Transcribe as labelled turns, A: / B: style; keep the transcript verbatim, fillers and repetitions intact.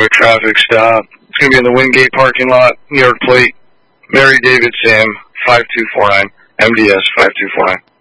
A: a traffic stop. It's going to be in the Wingate parking lot, New York plate, Mary David Sam, five two four nine, M D S five two four nine.